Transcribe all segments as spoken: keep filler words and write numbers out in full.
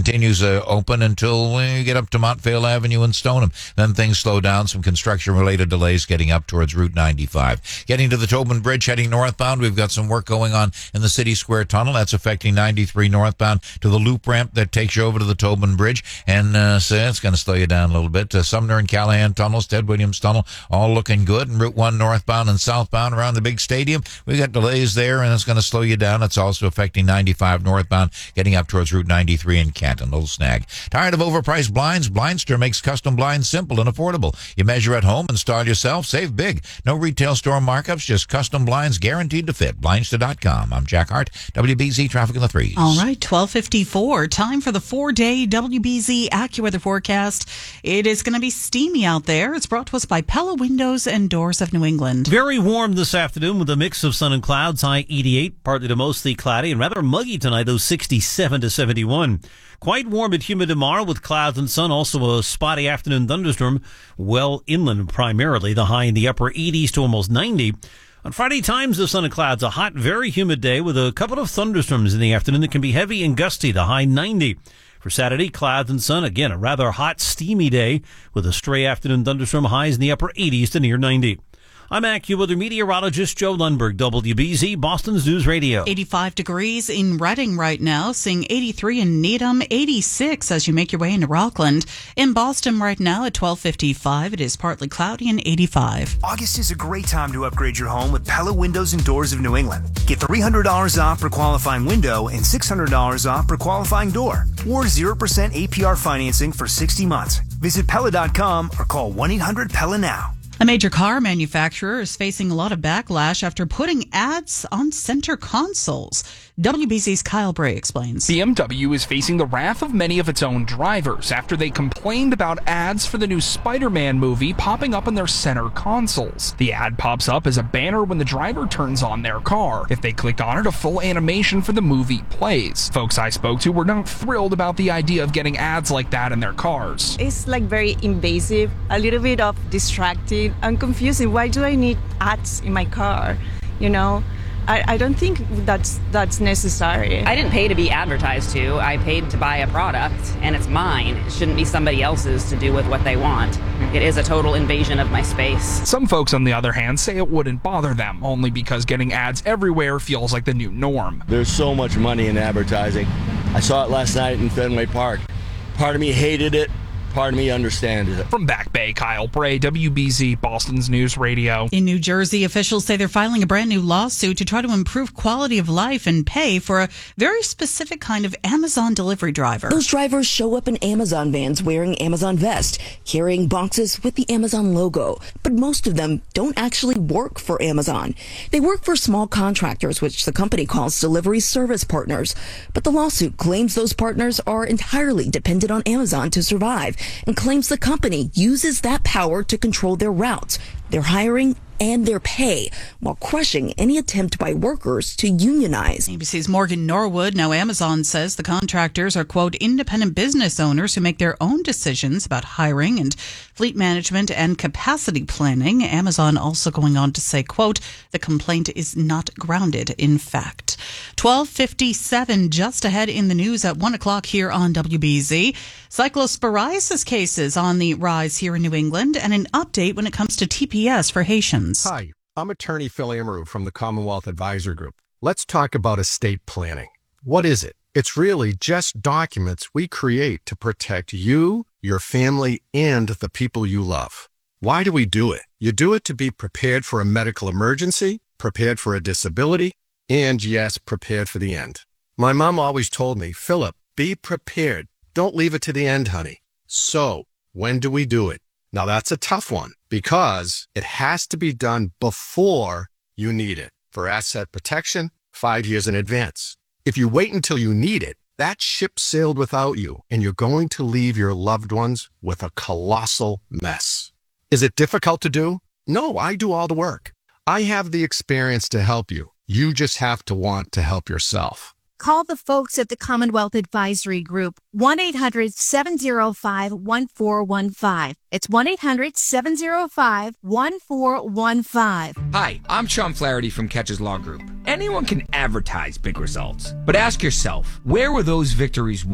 continues uh, open until we get up to Montvale Avenue and Stoneham. Then things slow down. Some construction-related delays getting up towards Route ninety-five. Getting to the Tobin Bridge, heading northbound, we've got some work going on in the City Square Tunnel. That's affecting ninety-three northbound to the loop ramp that takes you over to the Tobin Bridge. And uh, so it's going to slow you down a little bit. Uh, Sumner and Callahan Tunnels, Ted Williams Tunnel, all looking good. And Route one northbound and southbound around the big stadium, we got delays there, and it's going to slow you down. It's also affecting ninety-five northbound, getting up towards Route ninety-three in Canton. Little snag. Tired of overpriced blinds? Blindster makes custom blinds simple and affordable. You measure at home, install yourself, save big. No retail store markups, just custom blinds guaranteed to fit. Blindster dot com. I'm Jack Hart, W B Z Traffic in the Threes. All right, twelve fifty-four. Time for the four-day W B Z AccuWeather forecast. It is going to be steamy out there. It's brought to us by Pella Windows and Doors of New England. Very warm this afternoon with a mix of sun and clouds. High eighty-eight, partly to mostly cloudy, and rather muggy tonight, though sixty-seven to seventy-one. Quite warm and humid tomorrow with clouds and sun. Also a spotty afternoon thunderstorm well inland primarily. The high in the upper eighties to almost ninety. On Friday, times of sun and clouds. A hot, very humid day with a couple of thunderstorms in the afternoon that can be heavy and gusty. The high ninety. For Saturday, clouds and sun. Again, a rather hot, steamy day with a stray afternoon thunderstorm. Highs in the upper eighties to near ninety. I'm AccuWeather meteorologist Joe Lundberg, W B Z, Boston's News Radio. eighty-five degrees in Reading right now, seeing eighty-three in Needham, eighty-six as you make your way into Rockland. In Boston right now at twelve fifty-five, it is partly cloudy and eighty-five. August is a great time to upgrade your home with Pella Windows and Doors of New England. Get three hundred dollars off per qualifying window and six hundred dollars off per qualifying door, or zero percent A P R financing for sixty months. Visit Pella dot com or call one eight hundred P E L L A now. A major car manufacturer is facing a lot of backlash after putting ads on center consoles. W B Z's Kyle Bray explains. B M W is facing the wrath of many of its own drivers after they complained about ads for the new Spider-Man movie popping up on their center consoles. The ad pops up as a banner when the driver turns on their car. If they click on it, a full animation for the movie plays. Folks I spoke to were not thrilled about the idea of getting ads like that in their cars. It's like very invasive, a little bit of distracting and confusing. Why do I need ads in my car? You know? I, I don't think that's that's necessary. I didn't pay to be advertised to. I paid to buy a product, and it's mine. It shouldn't be somebody else's to do with what they want. It is a total invasion of my space. Some folks, on the other hand, say it wouldn't bother them, only because getting ads everywhere feels like the new norm. There's so much money in advertising. I saw it last night in Fenway Park. Part of me hated it. Part of me understands it. From Back Bay, Kyle Bray, W B Z, Boston's News Radio. In New Jersey, officials say they're filing a brand new lawsuit to try to improve quality of life and pay for a very specific kind of Amazon delivery driver. Those drivers show up in Amazon vans wearing Amazon vest, carrying boxes with the Amazon logo. But most of them don't actually work for Amazon. They work for small contractors, which the company calls delivery service partners. But the lawsuit claims those partners are entirely dependent on Amazon to survive, and claims the company uses that power to control their routes, their hiring, and their pay, while crushing any attempt by workers to unionize. A B C's Morgan Norwood. Now, Amazon says the contractors are, quote, independent business owners who make their own decisions about hiring and fleet management and capacity planning. Amazon also going on to say, quote, the complaint is not grounded in fact. twelve fifty-seven, just ahead in the news at one o'clock here on W B Z. Cyclosporiasis cases on the rise here in New England, and an update when it comes to T P S for Haitians. Hi, I'm attorney Phil Amaru from the Commonwealth Advisor Group. Let's talk about estate planning. What is it? It's really just documents we create to protect you, your family, and the people you love. Why do we do it? You do it to be prepared for a medical emergency, prepared for a disability, and yes, prepared for the end. My mom always told me, Philip, be prepared. Don't leave it to the end, honey. So, when do we do it? Now that's a tough one because it has to be done before you need it. For asset protection, five years in advance. If you wait until you need it, that ship sailed without you, and you're going to leave your loved ones with a colossal mess. Is it difficult to do? No, I do all the work. I have the experience to help you. You just have to want to help yourself. Call the folks at the Commonwealth Advisory Group, one eight hundred seven oh five one four one five. It's one eight hundred seven oh five one four one five. Hi, I'm Sean Flaherty from Catches Law Group. Anyone can advertise big results, but ask yourself, where were those victories won?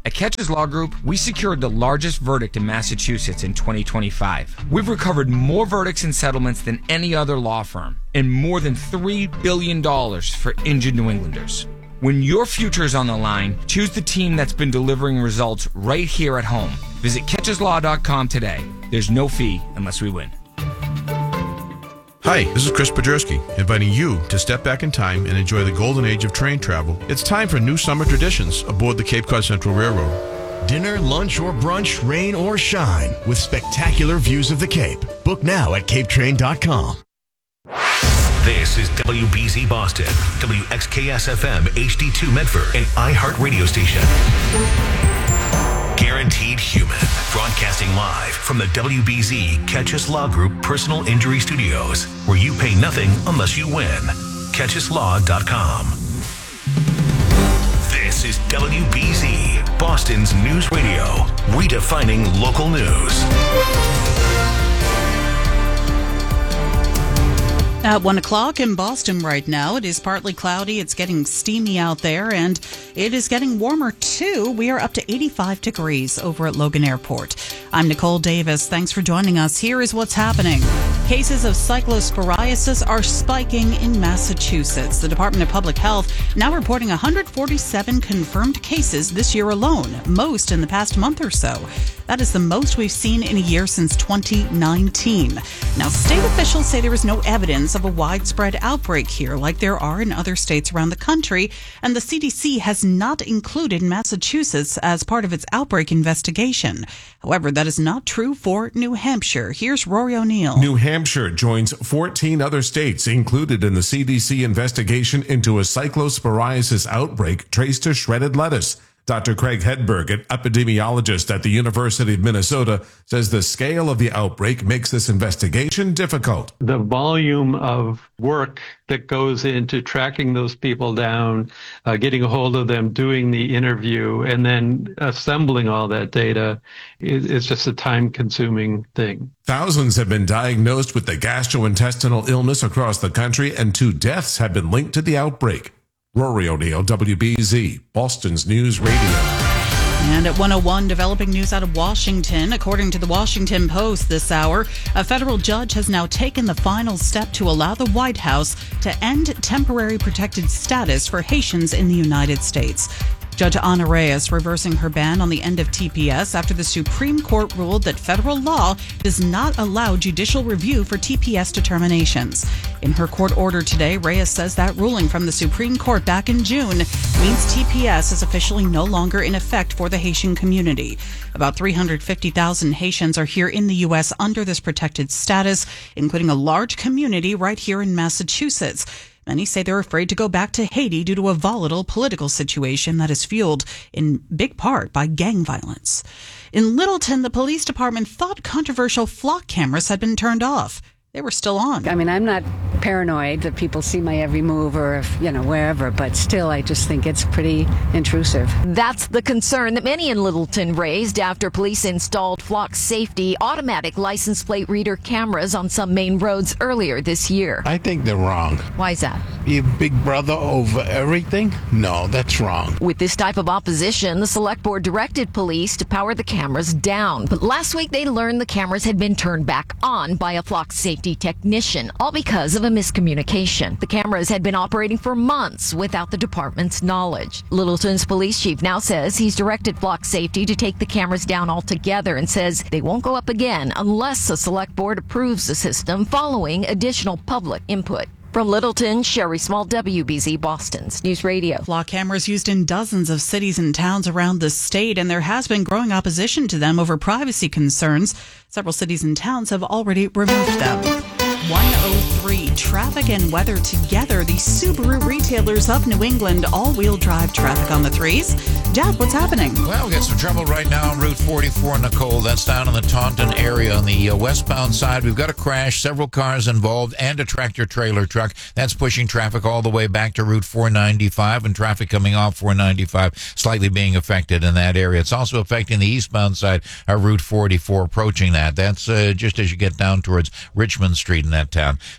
At Catches Law Group, we secured the largest verdict in Massachusetts in twenty twenty-five. We've recovered more verdicts and settlements than any other law firm, and more than three billion dollars for injured New Englanders. When your future is on the line, choose the team that's been delivering results right here at home. Visit catches law dot com today. There's no fee unless we win. Hi, this is Chris Podjerski, inviting you to step back in time and enjoy the golden age of train travel. It's time for new summer traditions aboard the Cape Cod Central Railroad. Dinner, lunch, or brunch, rain or shine, with spectacular views of the Cape. Book now at cape train dot com. This is W B Z Boston, W X K S F M H D two Medford, an iHeart radio station. Guaranteed Human, broadcasting live from the W B Z Catches Law Group Personal Injury Studios, where you pay nothing unless you win. catches law dot com. This is W B Z, Boston's news radio, redefining local news. At one o'clock in Boston right now, it is partly cloudy. It's getting steamy out there, and it is getting warmer too. We are up to eighty-five degrees over at Logan Airport. I'm Nicole Davis. Thanks for joining us. Here is what's happening. Cases of cyclosporiasis are spiking in Massachusetts. The Department of Public Health now reporting one hundred forty-seven confirmed cases this year alone, most in the past month or so. That is the most we've seen in a year since twenty nineteen. Now, state officials say there is no evidence of a widespread outbreak here like there are in other states around the country, and the C D C has not included Massachusetts as part of its outbreak investigation. However, that is not true for New Hampshire. Here's Rory O'Neill. New Hampshire joins fourteen other states included in the C D C investigation into a cyclosporiasis outbreak traced to shredded lettuce. Doctor Craig Hedberg, an epidemiologist at the University of Minnesota, says the scale of the outbreak makes this investigation difficult. The volume of work that goes into tracking those people down, uh, getting a hold of them, doing the interview, and then assembling all that data is, is just a time-consuming thing. Thousands have been diagnosed with the gastrointestinal illness across the country, and two deaths have been linked to the outbreak. Rory O'Neill, W B Z, Boston's News Radio. And at one oh one, developing news out of Washington. According to the Washington Post this hour, a federal judge has now taken the final step to allow the White House to end temporary protected status for Haitians in the United States. Judge Ana Reyes reversing her ban on the end of T P S after the Supreme Court ruled that federal law does not allow judicial review for T P S determinations. In her court order today, Reyes says that ruling from the Supreme Court back in June means T P S is officially no longer in effect for the Haitian community. About three hundred fifty thousand Haitians are here in the U S under this protected status, including a large community right here in Massachusetts. Many say they're afraid to go back to Haiti due to a volatile political situation that is fueled in big part by gang violence. In Littleton, the police department thought controversial flock cameras had been turned off. They were still on. I mean, I'm not paranoid that people see my every move or, if, you know, wherever, but still, I just think it's pretty intrusive. That's the concern that many in Littleton raised after police installed Flock Safety automatic license plate reader cameras on some main roads earlier this year. I think they're wrong. Why is that? Be a big brother over everything? No, that's wrong. With this type of opposition, the select board directed police to power the cameras down. But last week, they learned the cameras had been turned back on by a Flock Safety technician, all because of a miscommunication. The cameras had been operating for months without the department's knowledge. Littleton's police chief now says he's directed Flock Safety to take the cameras down altogether and says they won't go up again unless the select board approves the system following additional public input. From Littleton, Sherry Small, W B Z Boston's News Radio. Flock cameras used in dozens of cities and towns around the state, and there has been growing opposition to them over privacy concerns. Several cities and towns have already removed them. one oh three, traffic and weather together. The Subaru retailers of New England, all-wheel drive traffic on the threes. Dad, what's happening? Well, we got some trouble right now on Route forty-four, Nicole. That's down in the Taunton area on the uh, westbound side. We've got a crash, several cars involved, and a tractor-trailer truck. That's pushing traffic all the way back to Route four ninety-five, and traffic coming off four ninety-five slightly being affected in that area. It's also affecting the eastbound side of Route forty-four, approaching that. That's uh, just as you get down towards Richmond Street in that town. So just be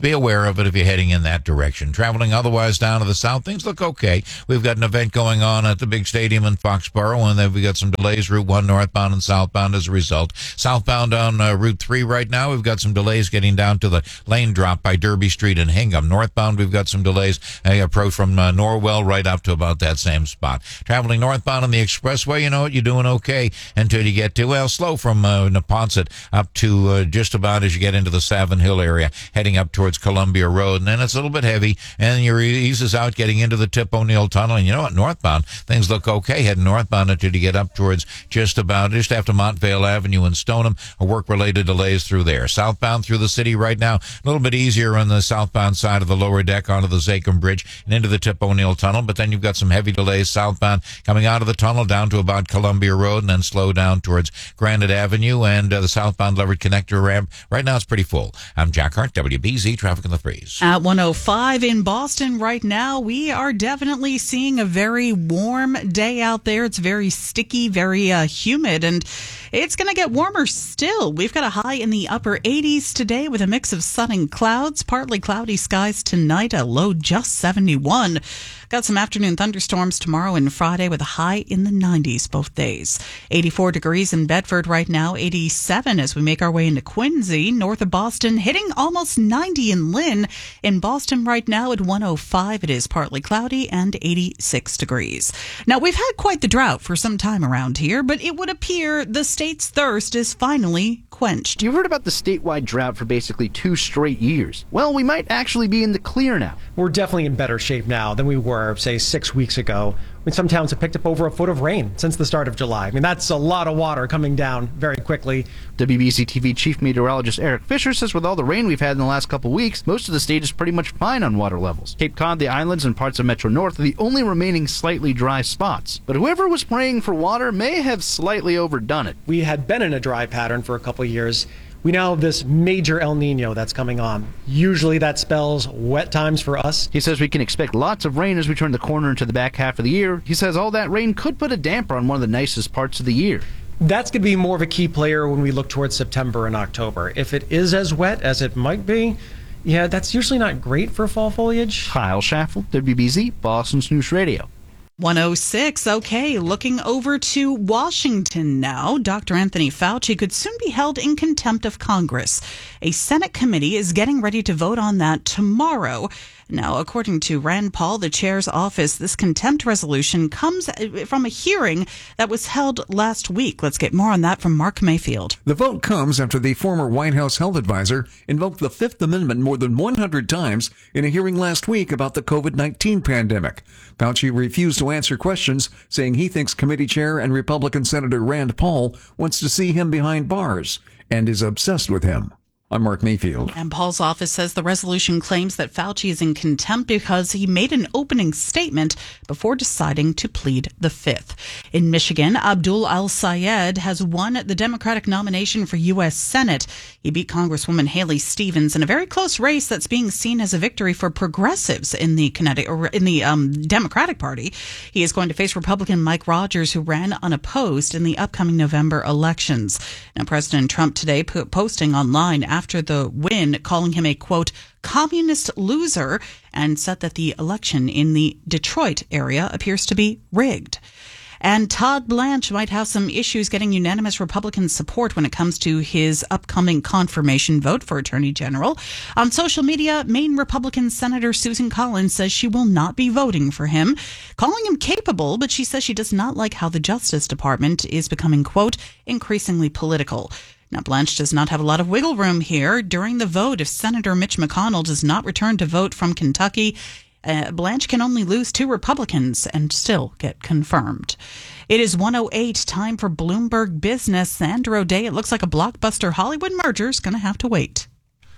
be aware of it if you're heading in that direction. Traveling otherwise down to the south, things look okay. We've got an event going on at the big stadium in Foxborough, and then we've got some delays Route one northbound and southbound as a result. Southbound on uh, Route three right now, we've got some delays getting down to the lane drop by Derby Street and Hingham. Northbound, we've got some delays uh, approach from uh, Norwell right up to about that same spot. Traveling northbound on the expressway, you know what, you're doing okay until you get to, well, slow from uh, Neponset up to uh, just about as you get into the Savin Hill area, heading up towards Columbia Road, and then it's a little bit heavy, and your eases out getting into the Tip O'Neill Tunnel, and you know what, northbound, things look okay heading northbound until you get up towards just about, just after Montvale Avenue and Stoneham, work-related delays through there. Southbound through the city right now, a little bit easier on the southbound side of the lower deck onto the Zachem Bridge and into the Tip O'Neill Tunnel, but then you've got some heavy delays southbound coming out of the tunnel down to about Columbia Road and then slow down towards Granite Avenue and uh, the southbound Leverett Connector ramp. Right now it's pretty full. I'm Jack Hart, W B Z Traffic in the Freeze. At one oh five in Boston right now, we are definitely seeing a very warm day out there. It's very sticky, very uh, humid, and it's going to get warmer still. We've got a high in the upper eighties today with a mix of sun and clouds, partly cloudy skies tonight, a low just seventy-one. Got some afternoon thunderstorms tomorrow and Friday with a high in the nineties both days. eighty-four degrees in Bedford right now, eighty-seven as we make our way into Quincy, north of Boston, hitting almost ninety in Lynn. In Boston right now at one oh five, it is partly cloudy and eighty-six degrees. Now, we've had quite the drought for some time around here, but it would appear the state's thirst is finally quenched. You've heard about the statewide drought for basically two straight years. Well, we might actually be in the clear now. We're definitely in better shape now than we were, say, six weeks ago. I mean, some towns have picked up over a foot of rain since the start of July. I mean, that's a lot of water coming down very quickly. W B C T V Chief Meteorologist Eric Fisher says with all the rain we've had in the last couple weeks, most of the state is pretty much fine on water levels. Cape Cod, the islands, and parts of Metro North are the only remaining slightly dry spots. But whoever was praying for water may have slightly overdone it. We had been in a dry pattern for a couple of years. We now have this major El Nino that's coming on. Usually that spells wet times for us. He says we can expect lots of rain as we turn the corner into the back half of the year. He says all that rain could put a damper on one of the nicest parts of the year. That's going to be more of a key player when we look towards September and October. If it is as wet as it might be, yeah, that's usually not great for fall foliage. Kyle Schaffel, W B Z, Boston's News Radio. one oh six. Okay, looking over to Washington now. Doctor Anthony Fauci could soon be held in contempt of Congress. A Senate committee is getting ready to vote on that tomorrow. Now, according to Rand Paul, the chair's office, this contempt resolution comes from a hearing that was held last week. Let's get more on that from Mark Mayfield. The vote comes after the former White House health advisor invoked the Fifth Amendment more than one hundred times in a hearing last week about the COVID nineteen pandemic. Fauci refused to answer questions, saying he thinks committee chair and Republican Senator Rand Paul wants to see him behind bars and is obsessed with him. I'm Mark Mayfield. And Paul's office says the resolution claims that Fauci is in contempt because he made an opening statement before deciding to plead the Fifth. In Michigan, Abdul Al-Sayed has won the Democratic nomination for U S Senate. He beat Congresswoman Haley Stevens in a very close race that's being seen as a victory for progressives in the Connecticut, or in the um, Democratic Party. He is going to face Republican Mike Rogers, who ran unopposed in the upcoming November elections. Now, President Trump today put posting online after the win, calling him a, quote, communist loser, and said that the election in the Detroit area appears to be rigged. And Todd Blanche might have some issues getting unanimous Republican support when it comes to his upcoming confirmation vote for Attorney General. On social media, Maine Republican Senator Susan Collins says she will not be voting for him, calling him capable, but she says she does not like how the Justice Department is becoming, quote, increasingly political. Now, Blanche does not have a lot of wiggle room here. During the vote, if Senator Mitch McConnell does not return to vote from Kentucky, uh, Blanche can only lose two Republicans and still get confirmed. It is one oh eight, time for Bloomberg Business. Sandra O'Day, it looks like a blockbuster Hollywood merger is going to have to wait.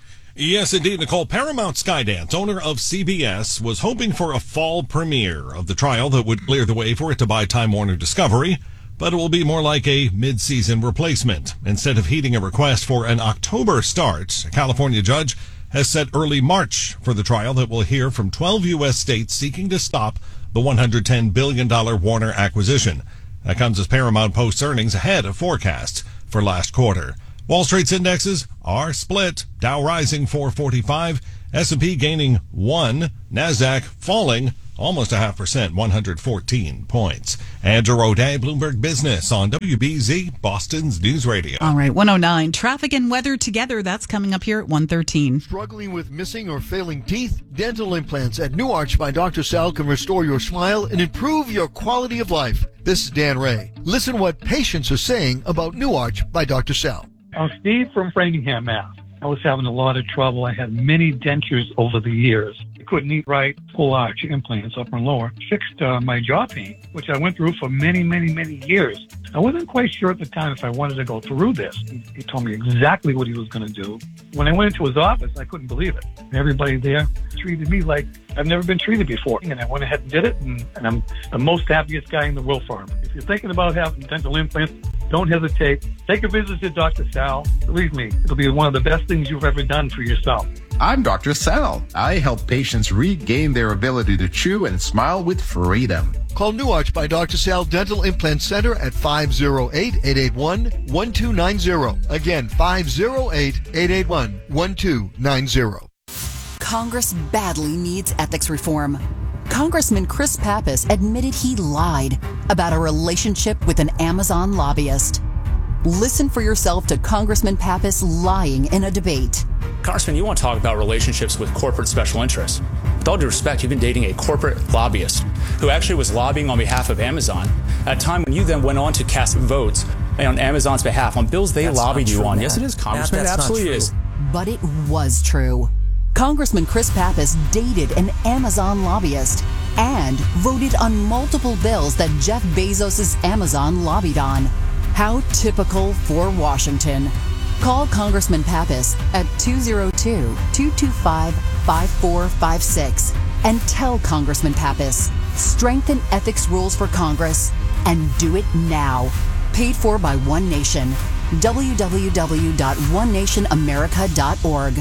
Yes, indeed, Nicole. Paramount Skydance, owner of C B S, was hoping for a fall premiere of the trial that would clear the way for it to buy Time Warner Discovery, but it will be more like a mid-season replacement. Instead of heeding a request for an October start, a California judge has set early March for the trial that will hear from twelve U S states seeking to stop the one hundred ten billion dollars Warner acquisition. That comes as Paramount posts earnings ahead of forecasts for last quarter. Wall Street's indexes are split. Dow rising four forty-five, S and P gaining one, NASDAQ falling almost a half percent, one hundred fourteen points. Andrew O'Day, Bloomberg Business on W B Z, Boston's News Radio. All right, one oh nine. Traffic and weather together. That's coming up here at one thirteen. Struggling with missing or failing teeth? Dental implants at New Arch by Doctor Sal can restore your smile and improve your quality of life. This is Dan Ray. Listen what patients are saying about New Arch by Doctor Sal. I'm Steve from Framingham, Mass. I was having a lot of trouble. I had many dentures over the years. I couldn't eat right, full arch implants, upper and lower. Fixed uh, my jaw pain, which I went through for many, many, many years. I wasn't quite sure at the time if I wanted to go through this. He, he told me exactly what he was going to do. When I went into his office, I couldn't believe it. And everybody there treated me like I've never been treated before. And I went ahead and did it, and, and I'm the most happiest guy in the world for him. If you're thinking about having dental implants, don't hesitate. Take a visit to Doctor Sal. Believe me, it'll be one of the best things you've ever done for yourself. I'm Doctor Sal. I help patients regain their ability to chew and smile with freedom. Call New Arch by Doctor Sal Dental Implant Center at five oh eight, eight eight one, one two nine zero. Again, five oh eight, eight eight one, one two nine zero. Congress badly needs ethics reform. Congressman Chris Pappas admitted he lied about a relationship with an Amazon lobbyist. Listen for yourself to Congressman Pappas lying in a debate. Congressman, you want to talk about relationships with corporate special interests. With all due respect, you've been dating a corporate lobbyist who actually was lobbying on behalf of Amazon at a time when you then went on to cast votes on Amazon's behalf on bills they That's lobbied not you true, on. Matt. Yes, it is, Congressman. Matt, it absolutely is. But it was true. Congressman Chris Pappas dated an Amazon lobbyist and voted on multiple bills that Jeff Bezos' Amazon lobbied on. How typical for Washington. Call Congressman Pappas at two oh two, two two five, five four five six and tell Congressman Pappas, strengthen ethics rules for Congress and do it now. Paid for by One Nation. w w w dot one nation america dot org.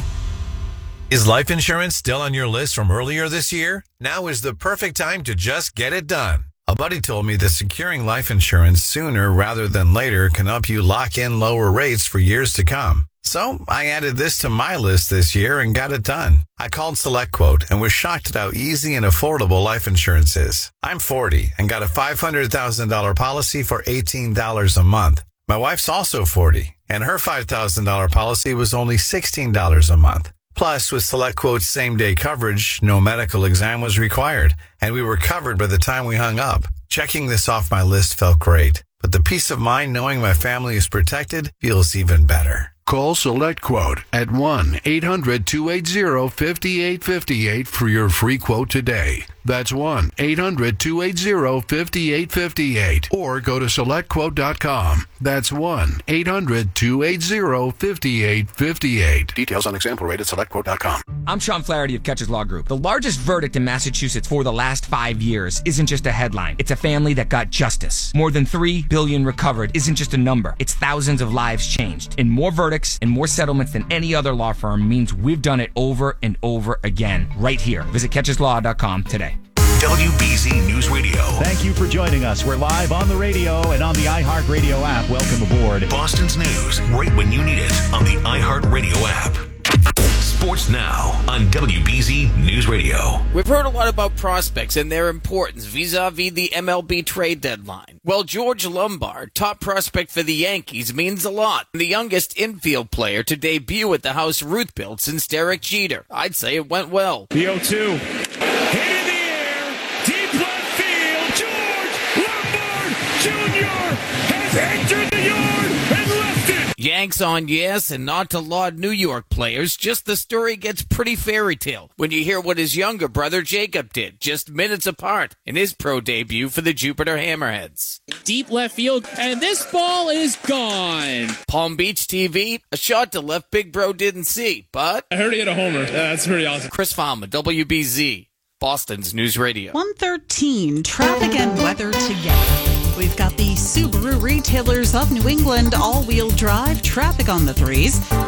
Is life insurance still on your list from earlier this year? Now is the perfect time to just get it done. A buddy told me that securing life insurance sooner rather than later can help you lock in lower rates for years to come. So I added this to my list this year and got it done. I called SelectQuote and was shocked at how easy and affordable life insurance is. I'm forty and got a five hundred thousand dollars policy for eighteen dollars a month. My wife's also forty and her five thousand dollars policy was only sixteen dollars a month. Plus, with SelectQuote's same-day coverage, no medical exam was required, and we were covered by the time we hung up. Checking this off my list felt great, but the peace of mind knowing my family is protected feels even better. Call SelectQuote at one eight hundred, two eight zero, five eight five eight for your free quote today. That's one eight hundred, two eight zero, five eight five eight. Or go to select quote dot com. That's one eight hundred, two eight zero, five eight five eight. Details on example rate at select quote dot com. I'm Sean Flaherty of Catches Law Group. The largest verdict in Massachusetts for the last five years isn't just a headline. It's a family that got justice. More than three billion dollars recovered isn't just a number. It's thousands of lives changed. And more verdicts and more settlements than any other law firm means we've done it over and over again, right here. Visit catches law dot com today. W B Z News Radio. Thank you for joining us. We're live on the radio and on the iHeartRadio app. Welcome aboard. Boston's news, right when you need it, on the iHeartRadio app. Sports now on W B Z News Radio. We've heard a lot about prospects and their importance vis-a-vis the M L B trade deadline. Well, George Lombard, top prospect for the Yankees, means a lot. The youngest infield player to debut at the house Ruth built since Derek Jeter. I'd say it went well. The oh two. Hit in the air. Deep left field. George Lombard Junior has entered the yard and left it. Yanks on yes, and not to laud New York players, just the story gets pretty fairy tale when you hear what his younger brother Jacob did, just minutes apart, in his pro debut for the Jupiter Hammerheads. Deep left field, and this ball is gone. Palm Beach T V, a shot to left Big Bro didn't see, but I heard he hit a homer. That's pretty awesome. Chris Farmer, W B Z, Boston's News Radio. one thirteen, traffic and weather together. We've got the Subaru Retailers of New England all-wheel drive traffic on the threes.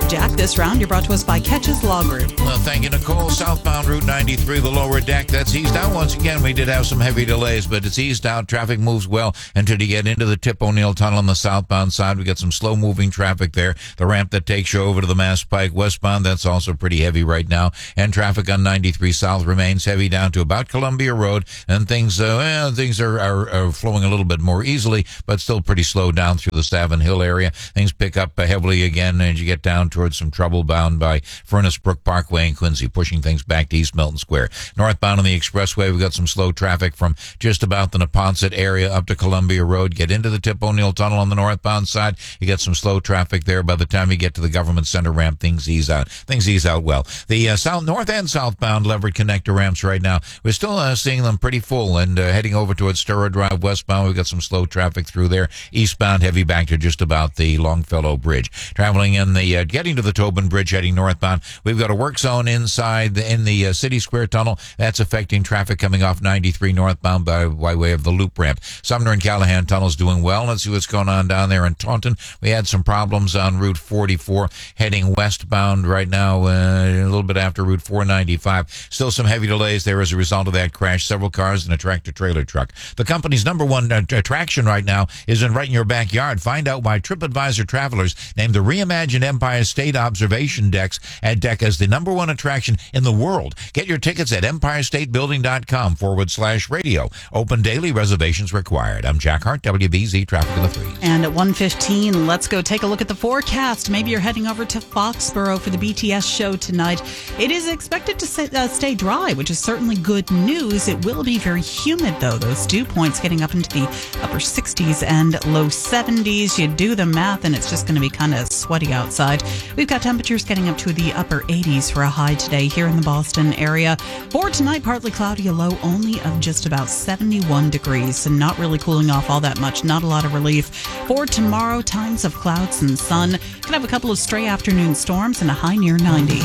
Jack. This round, you're brought to us by Catches Law Group. Well, thank you, Nicole. Southbound Route ninety-three, the lower deck, that's eased out. Once again, we did have some heavy delays, but it's eased out. Traffic moves well until you get into the Tip O'Neill Tunnel on the southbound side. We got some slow-moving traffic there. The ramp that takes you over to the Mass Pike westbound, that's also pretty heavy right now. And traffic on ninety-three South remains heavy down to about Columbia Road. And things, uh, well, things are, are, are flowing a little bit more easily, but still pretty slow down through the Savin Hill area. Things pick up uh, heavily again as you get down towards some trouble bound by Furnace Brook Parkway and Quincy, pushing things back to East Milton Square. Northbound on the expressway, we've got some slow traffic from just about the Neponset area up to Columbia Road. Get into the Tip O'Neill Tunnel on the northbound side. You get some slow traffic there. By the time you get to the Government Center ramp, things ease out. Things ease out well. The uh, south, north and southbound Leverett connector ramps right now, we're still uh, seeing them pretty full. And uh, heading over towards Sturrow Drive westbound, we've got some slow traffic through there. Eastbound, heavy back to just about the Longfellow Bridge. Traveling in the, uh, getting to the Tobin Bridge, heading northbound, we've got a work zone inside the, in the uh, City Square Tunnel. That's affecting traffic coming off ninety-three northbound by, by way of the loop ramp. Sumner and Callahan Tunnel's doing well. Let's see what's going on down there in Taunton. We had some problems on Route forty-four heading westbound right now, uh, a little bit after Route four ninety-five. Still some heavy delays there as a result of that crash. Several cars and a tractor-trailer truck. The company's number one uh, attraction right now is in right in your backyard. Find out why TripAdvisor travelers named the reimagined Empire State Observation Decks at Deck as the number one attraction in the world. Get your tickets at empirestatebuilding.com forward slash radio. Open daily, reservations required. I'm Jack Hart, W B Z Traffic in the Threes. And at one fifteen, let's go take a look at the forecast. Maybe you're heading over to Foxborough for the B T S show tonight. It is expected to stay, uh, stay dry, which is certainly good news. It will be very humid, though. Those dew points getting up into the upper sixties and low seventies. You do the math, and it's just going to be kind of sweaty outside. We've got temperatures getting up to the upper eighties for a high today here in the Boston area. For tonight, partly cloudy, a low only of just about seventy-one degrees, and not really cooling off all that much. Not a lot of relief. For tomorrow, times of clouds and sun. Could have a couple of stray afternoon storms and a high near ninety.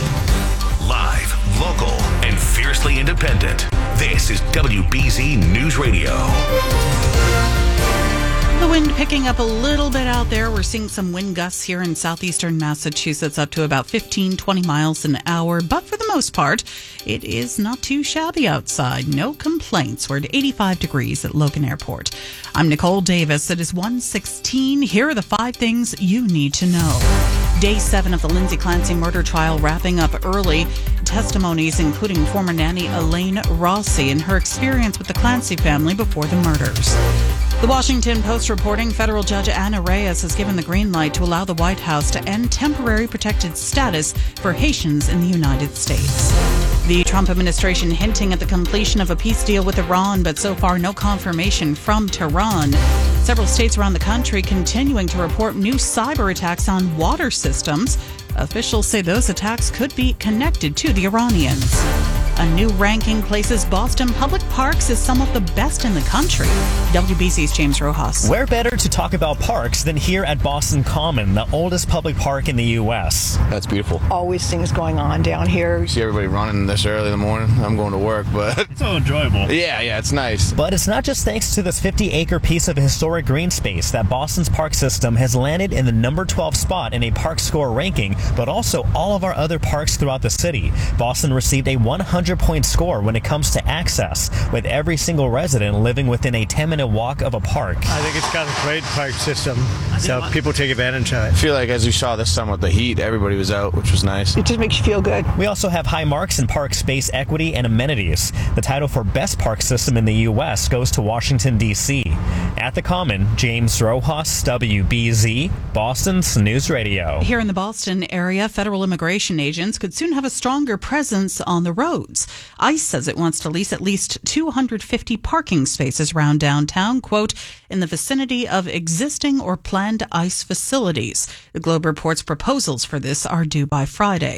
Live, local, and fiercely independent. This is W B Z News Radio. The wind picking up a little bit out there. We're seeing some wind gusts here in southeastern Massachusetts up to about fifteen, twenty miles an hour. But for the most part, it is not too shabby outside. No complaints. We're at eighty-five degrees at Logan Airport. I'm Nicole Davis. It is one sixteen. Here are the five things you need to know. Day seven of the Lindsay Clancy murder trial wrapping up early. Testimonies including former nanny Elaine Rossi and her experience with the Clancy family before the murders. The Washington Post reporting federal judge Anna Reyes has given the green light to allow the White House to end temporary protected status for Haitians in the United States. The Trump administration hinting at the completion of a peace deal with Iran, but so far no confirmation from Tehran. Several states around the country continuing to report new cyber attacks on water systems. Officials say those attacks could be connected to the Iranians. A new ranking places Boston public parks as some of the best in the country. W B C's James Rojas. Where better to talk about parks than here at Boston Common, the oldest public park in the U S? That's beautiful. Always things going on down here. You see everybody running this early in the morning. I'm going to work, but it's so enjoyable. Yeah, yeah, it's nice. But it's not just thanks to this fifty acre piece of historic green space that Boston's park system has landed in the number twelve spot in a park score ranking, but also all of our other parks throughout the city. Boston received a one hundred point score when it comes to access, with every single resident living within a ten minute walk of a park. I think it's got a great park system, so people take advantage of it. I feel like as we saw this summer with the heat, everybody was out, which was nice. It just makes you feel good. We also have high marks in park space equity and amenities. The title for best park system in the U S goes to Washington, D C At the Common, James Rojas, W B Z, Boston's News Radio. Here in the Boston area, federal immigration agents could soon have a stronger presence on the roads. ICE says it wants to lease at least two hundred fifty parking spaces around downtown, quote, in the vicinity of existing or planned ICE facilities. The Globe reports proposals for this are due by Friday.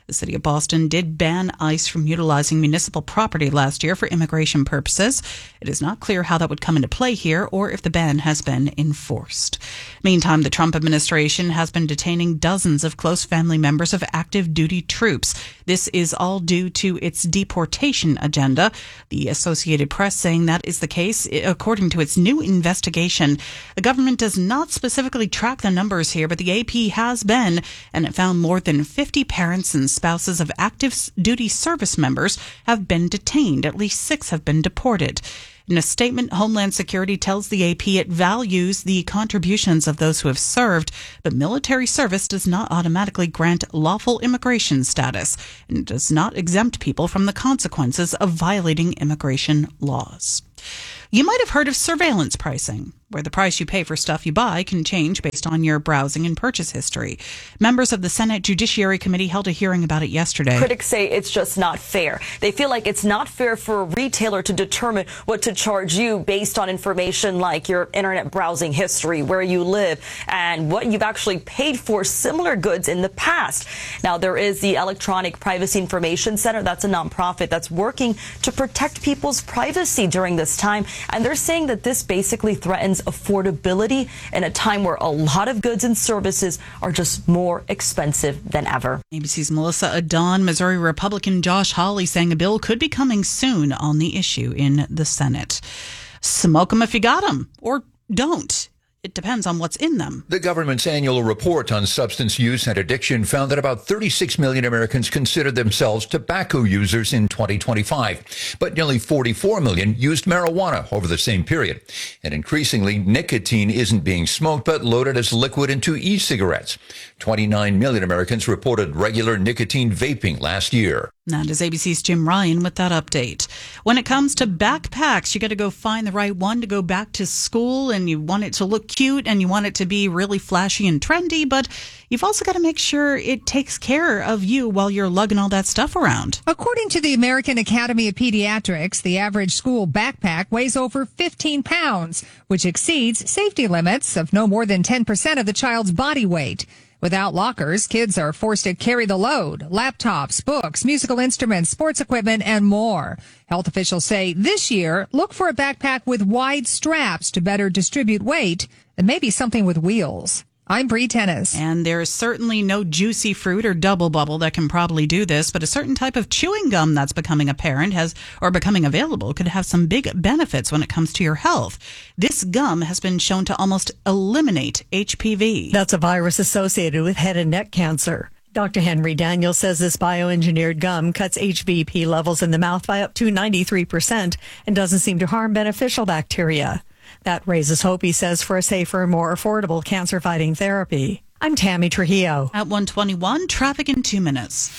The city of Boston did ban ICE from utilizing municipal property last year for immigration purposes. It is not clear how that would come into play here or if the ban has been enforced. Meantime, the Trump administration has been detaining dozens of close family members of active duty troops. This is all due to its deportation agenda. The Associated Press saying that is the case according to its new investigation. The government does not specifically track the numbers here, but the A P has been, and it found more than fifty parents and spouses of active duty service members have been detained. At least six have been deported. In a statement, Homeland Security tells the A P it values the contributions of those who have served, but military service does not automatically grant lawful immigration status and does not exempt people from the consequences of violating immigration laws. You might have heard of surveillance pricing, where the price you pay for stuff you buy can change based on your browsing and purchase history. Members of the Senate Judiciary Committee held a hearing about it yesterday. Critics say it's just not fair. They feel like it's not fair for a retailer to determine what to charge you based on information like your internet browsing history, where you live, and what you've actually paid for similar goods in the past. Now, there is the Electronic Privacy Information Center. That's a nonprofit that's working to protect people's privacy during this time. And they're saying that this basically threatens affordability in a time where a lot of goods and services are just more expensive than ever. A B C's Melissa Adon, Missouri Republican Josh Hawley saying a bill could be coming soon on the issue in the Senate. Smoke 'em if you got 'em, or don't. It depends on what's in them. The government's annual report on substance use and addiction found that about thirty-six million Americans considered themselves tobacco users in twenty twenty-five, but nearly forty-four million used marijuana over the same period. And increasingly, nicotine isn't being smoked, but loaded as liquid into e-cigarettes. twenty-nine million Americans reported regular nicotine vaping last year. That is A B C's Jim Ryan with that update. When it comes to backpacks, you got to go find the right one to go back to school, and you want it to look cute and you want it to be really flashy and trendy, but you've also got to make sure it takes care of you while you're lugging all that stuff around. According to the American Academy of Pediatrics, the average school backpack weighs over fifteen pounds, which exceeds safety limits of no more than ten percent of the child's body weight. Without lockers, kids are forced to carry the load: laptops, books, musical instruments, sports equipment, and more. Health officials say this year, look for a backpack with wide straps to better distribute weight, and maybe something with wheels. I'm Bree Tennis. And there is certainly no juicy fruit or double bubble that can probably do this, but a certain type of chewing gum that's becoming apparent has or becoming available could have some big benefits when it comes to your health. This gum has been shown to almost eliminate H P V. That's a virus associated with head and neck cancer. Doctor Henry Daniel says this bioengineered gum cuts H V P levels in the mouth by up to ninety-three percent and doesn't seem to harm beneficial bacteria. That raises hope, he says, for a safer and more affordable cancer-fighting therapy. I'm Tammy Trujillo. At one twenty-one, traffic in two minutes.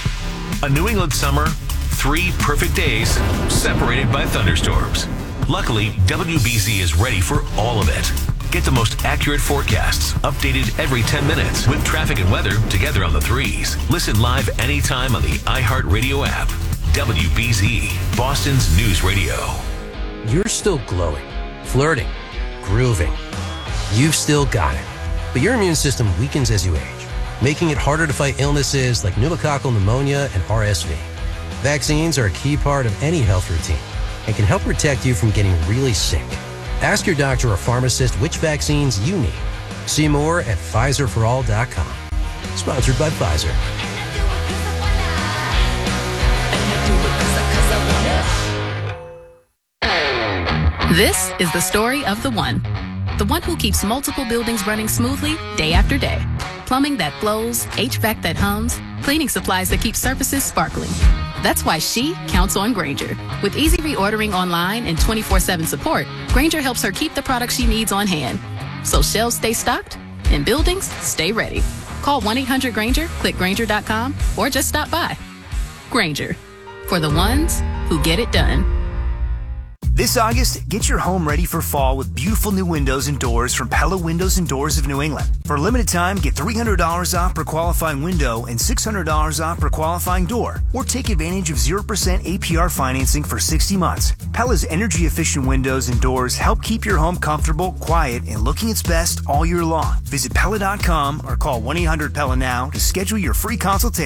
A New England summer, three perfect days separated by thunderstorms. Luckily, W B Z is ready for all of it. Get the most accurate forecasts, updated every ten minutes, with traffic and weather together on the threes. Listen live anytime on the iHeartRadio app. W B Z, Boston's news radio. You're still glowing, flirting, grooving. You've still got it. But your immune system weakens as you age, making it harder to fight illnesses like pneumococcal pneumonia and R S V. Vaccines are a key part of any health routine and can help protect you from getting really sick. Ask your doctor or pharmacist which vaccines you need. See more at Pfizer for all dot com. Sponsored by Pfizer. This is the story of the one. The one who keeps multiple buildings running smoothly day after day. Plumbing that flows, H V A C that hums, cleaning supplies that keep surfaces sparkling. That's why she counts on Grainger. With easy reordering online and twenty-four seven support, Grainger helps her keep the products she needs on hand. So shelves stay stocked and buildings stay ready. Call one eight hundred Grainger, click Grainger dot com, or just stop by. Grainger, for the ones who get it done. This August, get your home ready for fall with beautiful new windows and doors from Pella Windows and Doors of New England. For a limited time, get three hundred dollars off per qualifying window and six hundred dollars off per qualifying door. Or take advantage of zero percent A P R financing for sixty months. Pella's energy-efficient windows and doors help keep your home comfortable, quiet, and looking its best all year long. Visit Pella dot com or call one eight hundred Pella now to schedule your free consultation.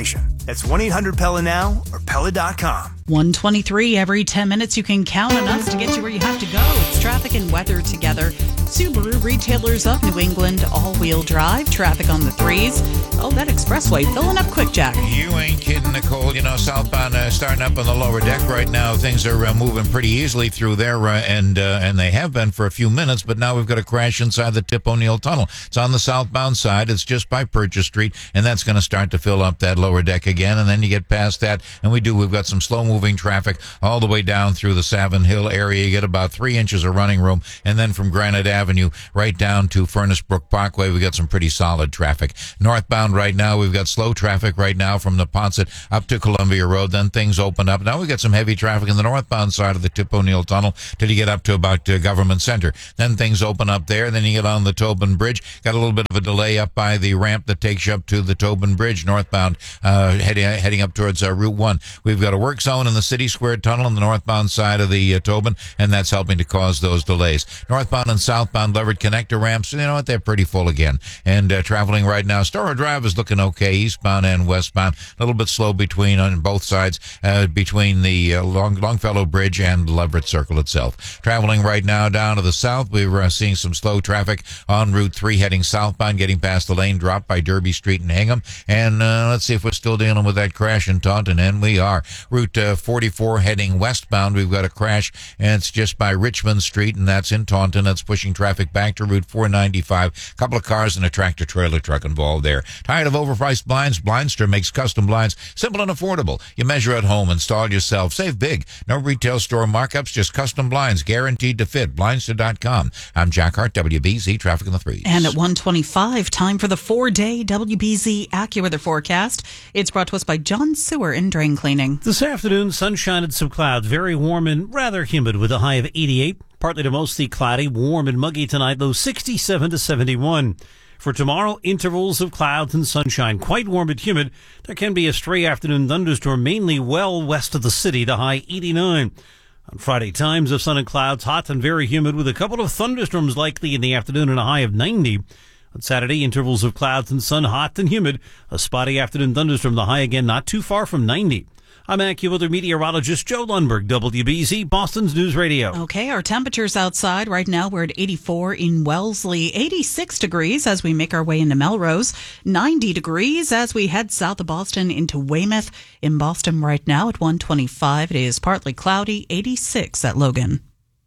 That's one eight hundred Pella now or Pella dot com. one twenty-three every ten minutes. You can count on us to get you where you have to go. It's traffic and weather together. Subaru Retailers of New England, all-wheel drive, traffic on the threes. Oh, that expressway filling up quick, Jack. You ain't kidding, Nicole. You know, southbound uh, starting up on the lower deck right now. Things are uh, moving pretty easily through there, uh, and uh, and they have been for a few minutes, but now we've got a crash inside the Tip O'Neill Tunnel. It's on the southbound side. It's just by Purchase Street, and that's going to start to fill up that lower deck again, and then you get past that, and we do. We've got some slow-moving traffic all the way down through the Savin Hill area. You get about three inches of running room, and then from Granite Avenue right down to Furnace Brook Parkway, we've got some pretty solid traffic. Northbound right now, we've got slow traffic right now from the Ponset up to Columbia Road. Then things open up. Now we've got some heavy traffic in the northbound side of the Tip O'Neill Tunnel till you get up to about uh, Government Center. Then things open up there. Then you get on the Tobin Bridge. Got a little bit of a delay up by the ramp that takes you up to the Tobin Bridge northbound, uh, heading, heading up towards uh, Route one. We've got a work zone in the City Square Tunnel on the northbound side of the uh, Tobin, and that's helping to cause those delays. Northbound and southbound levered connector ramps, you know what, they're pretty full again. And uh, traveling right now, Storrow Drive is looking okay, eastbound and westbound. A little bit slow between on both sides, uh, between the uh, Long, Longfellow Bridge and Leverett Circle itself. Traveling right now down to the south, we're uh, seeing some slow traffic on Route three heading southbound, getting past the lane drop by Derby Street and Hingham. And uh, let's see if we're still dealing with that crash in Taunton, and we are. Route uh, forty-four heading westbound, we've got a crash, and it's just by Richmond Street, and that's in Taunton. That's pushing traffic back to Route four ninety-five. A couple of cars and a tractor-trailer truck involved there. Tired of overpriced blinds? Blindster makes custom blinds simple and affordable. You measure at home, install yourself, save big. No retail store markups, just custom blinds, guaranteed to fit. Blindster dot com. I'm Jack Hart, W B Z Traffic in the Threes. And at one twenty-five, time for the four-day W B Z AccuWeather forecast. It's brought to us by John Sewer in Drain Cleaning. This afternoon, sunshine and some clouds, very warm and rather humid with a high of eighty-eight. Partly to mostly cloudy, warm and muggy tonight, low sixty-seven to seventy-one. For tomorrow, intervals of clouds and sunshine, quite warm and humid. There can be a stray afternoon thunderstorm, mainly well west of the city, the high eighty-nine. On Friday, times of sun and clouds, hot and very humid with a couple of thunderstorms likely in the afternoon and a high of ninety. On Saturday, intervals of clouds and sun, hot and humid. A spotty afternoon thunderstorm, the high again not too far from ninety. I'm AccuWeather meteorologist Joe Lundberg, W B Z, Boston's News Radio. Okay, our temperatures outside right now, we're at eighty-four in Wellesley, eighty-six degrees as we make our way into Melrose, ninety degrees as we head south of Boston into Weymouth. In Boston right now at one twenty-five, it is partly cloudy, eighty-six at Logan.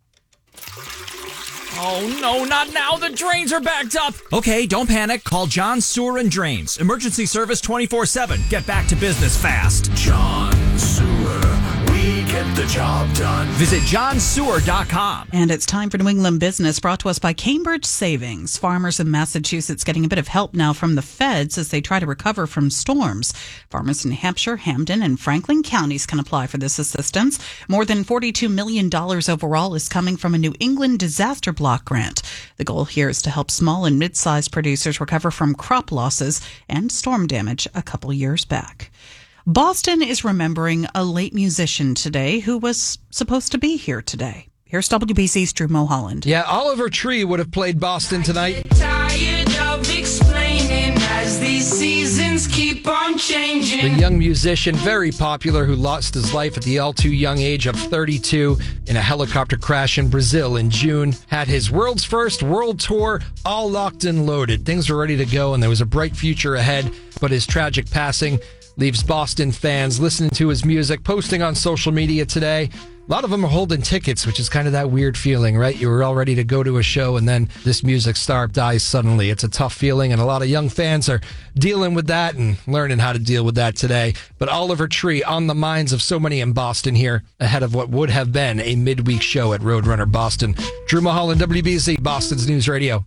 Oh, no, not now. The drains are backed up. Okay, don't panic. Call John Sewer and Drains. Emergency service twenty-four seven. Get back to business fast. John Sewer, we get the job done. Visit john sewer dot com. And it's time for New England Business, brought to us by Cambridge Savings. Farmers in Massachusetts getting a bit of help now from the feds as they try to recover from storms. Farmers in Hampshire, Hampden, and Franklin counties can apply for this assistance. More than forty-two million dollars overall is coming from a New England disaster block grant. The goal here is to help small and mid-sized producers recover from crop losses and storm damage a couple years back. Boston is remembering a late musician today who was supposed to be here today. Here's W B C's Drew Mulholland. Yeah, Oliver Tree would have played Boston tonight. Tired of explaining as these seasons keep on changing. The young musician, very popular, who lost his life at the all too young age of thirty-two in a helicopter crash in Brazil in June, had his world's first world tour all locked and loaded. Things were ready to go and there was a bright future ahead, but his tragic passing leaves Boston fans listening to his music, posting on social media today. A lot of them are holding tickets, which is kind of that weird feeling, right? You were all ready to go to a show, and then this music star dies suddenly. It's a tough feeling, and a lot of young fans are dealing with that and learning how to deal with that today. But Oliver Tree on the minds of so many in Boston here, ahead of what would have been a midweek show at Roadrunner Boston. Drew Mulholland, W B Z, Boston's News Radio.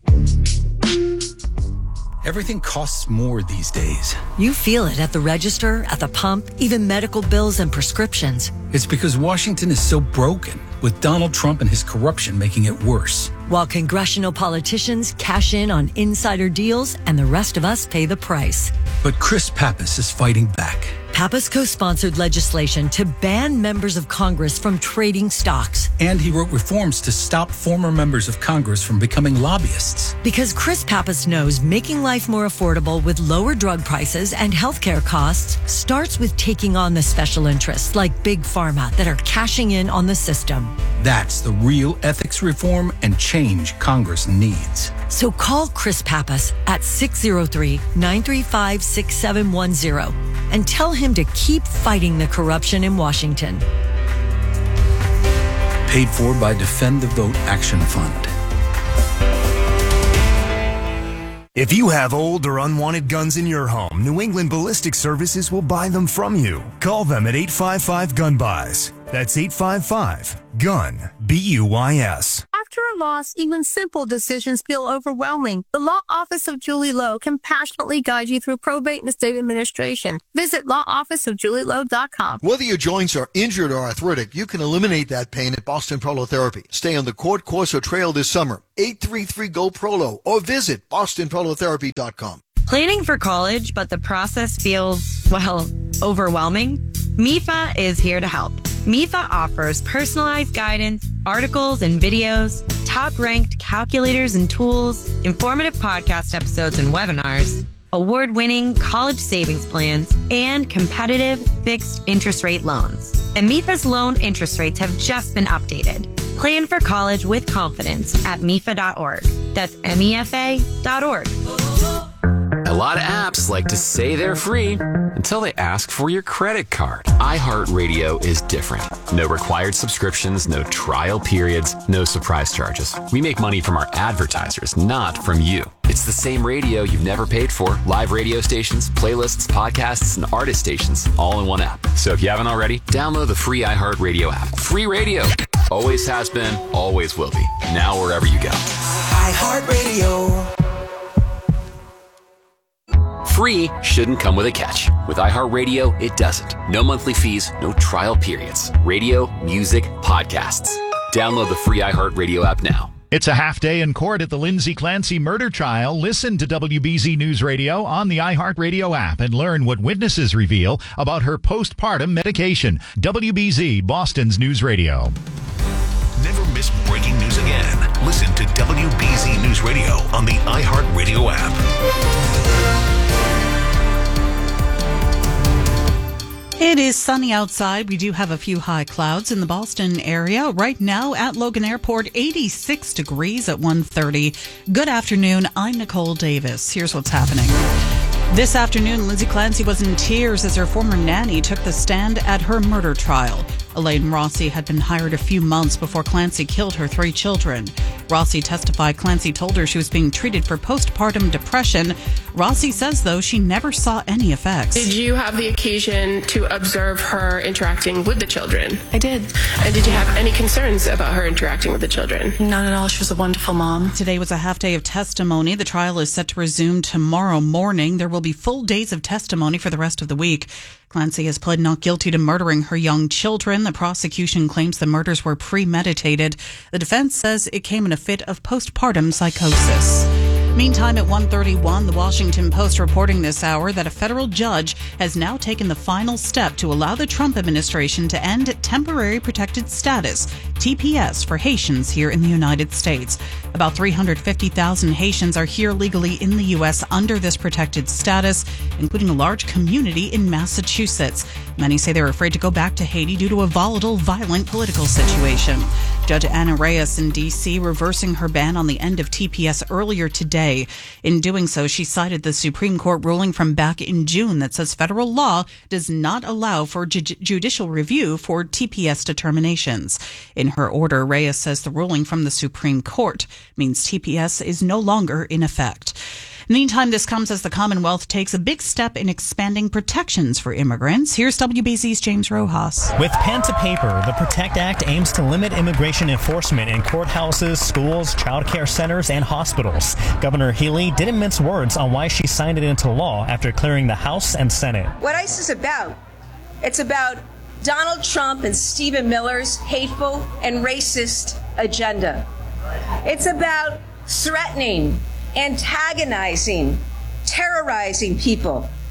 Everything costs more these days. You feel it at the register, at the pump, even medical bills and prescriptions. It's because Washington is so broken, with Donald Trump and his corruption making it worse. While congressional politicians cash in on insider deals and the rest of us pay the price. But Chris Pappas is fighting back. Pappas co-sponsored legislation to ban members of Congress from trading stocks. And he wrote reforms to stop former members of Congress from becoming lobbyists. Because Chris Pappas knows making life more affordable with lower drug prices and healthcare costs starts with taking on the special interests like Big Pharma that are cashing in on the system. That's the real ethics reform and change Congress needs. So call Chris Pappas at six oh three, nine three five, six seven one zero and tell him to keep fighting the corruption in Washington. Paid for by Defend the Vote Action Fund. If you have old or unwanted guns in your home, New England Ballistic Services will buy them from you. Call them at eight five five, gun buys. That's eight five five, gun, B U Y S. After a loss, even simple decisions feel overwhelming. The Law Office of Julie Lowe can passionately guide you through probate and estate administration. Visit law office of julie lowe dot com. Whether your joints are injured or arthritic, you can eliminate that pain at Boston Prolotherapy. Stay on the Court Course or Trail this summer. eight three three, G O, Prolo or visit boston prolotherapy dot com. Planning for college, but the process feels, well, overwhelming? M I F A is here to help. M I F A offers personalized guidance, articles and videos, top-ranked calculators and tools, informative podcast episodes and webinars, award-winning college savings plans, and competitive fixed interest rate loans. And M I F A's loan interest rates have just been updated. Plan for college with confidence at M I F A dot org. That's M E F A dot org. A lot of apps like to say they're free until they ask for your credit card. iHeartRadio is different. No required subscriptions, no trial periods, no surprise charges. We make money from our advertisers, not from you. It's the same radio you've never paid for. Live radio stations, playlists, podcasts, and artist stations all in one app. So if you haven't already, download the free iHeartRadio app. Free radio. Always has been, always will be. Now wherever you go. iHeartRadio. Free shouldn't come with a catch. With iHeartRadio, it doesn't. No monthly fees, no trial periods. Radio, music, podcasts. Download the free iHeartRadio app now. It's a half day in court at the Lindsay Clancy murder trial. Listen to W B Z News Radio on the iHeartRadio app and learn what witnesses reveal about her postpartum medication. W B Z, Boston's News Radio. Never miss breaking news again. Listen to W B Z News Radio on the iHeartRadio app. It is sunny outside. We do have a few high clouds in the Boston area. Right now at Logan Airport, eighty-six degrees at one thirty. Good afternoon. I'm Nicole Davis. Here's what's happening. This afternoon, Lindsay Clancy was in tears as her former nanny took the stand at her murder trial. Elaine Rossi had been hired a few months before Clancy killed her three children. Rossi testified Clancy told her she was being treated for postpartum depression. Rossi says, though, she never saw any effects. Did you have the occasion to observe her interacting with the children? I did. And did you have any concerns about her interacting with the children? None at all. She was a wonderful mom. Today was a half day of testimony. The trial is set to resume tomorrow morning. There will be full days of testimony for the rest of the week. Clancy has pled not guilty to murdering her young children. The prosecution claims the murders were premeditated. The defense says it came in a fit of postpartum psychosis. Meantime, at one thirty-one, the Washington Post reporting this hour that a federal judge has now taken the final step to allow the Trump administration to end temporary protected status, T P S, for Haitians here in the United States. About three hundred fifty thousand Haitians are here legally in the U S under this protected status, including a large community in Massachusetts. Many say they're afraid to go back to Haiti due to a volatile, violent political situation. Judge Anna Reyes in D C reversing her ban on the end of T P S earlier today. In doing so, she cited the Supreme Court ruling from back in June that says federal law does not allow for ju- judicial review for T P S determinations. In her order, Reyes says the ruling from the Supreme Court means T P S is no longer in effect. Meantime, this comes as the Commonwealth takes a big step in expanding protections for immigrants. Here's W B Z's James Rojas. With pen to paper, the PROTECT Act aims to limit immigration enforcement in courthouses, schools, child care centers, and hospitals. Governor Healy didn't mince words on why she signed it into law after clearing the House and Senate. What ICE is about, it's about Donald Trump and Stephen Miller's hateful and racist agenda. It's about threatening, antagonizing, terrorizing people,